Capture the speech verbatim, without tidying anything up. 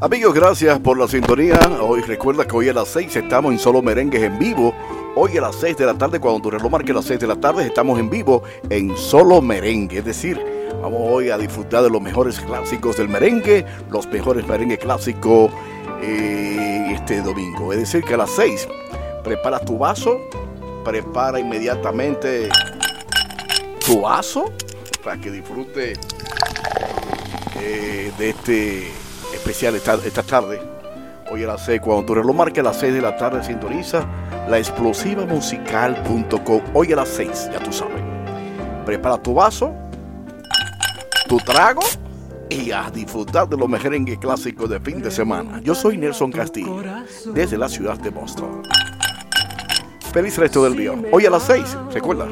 Amigos, gracias por la sintonía. Hoy recuerda que hoy a las seis estamos en Solo Merengues en vivo. Hoy a las seis de la tarde, cuando tu reloj marque las seis de la tarde, estamos en vivo en Solo Merengue. Es decir, vamos hoy a disfrutar de los mejores clásicos del merengue, los mejores merengue clásicos eh, este domingo. Es decir, que a las seis prepara tu vaso, prepara inmediatamente tu vaso para que disfrute eh, de este especial esta, esta tarde. Hoy a las seis, cuando tu reloj marque a las seis de la tarde, sintoniza la explosiva musical punto com. Hoy a las seis, ya tú sabes. Prepara tu vaso, tu trago y a disfrutar de los merengue clásicos de fin de semana. Yo soy Nelson Castillo, desde la ciudad de Boston. Feliz resto del día. Hoy a las seis, recuerda,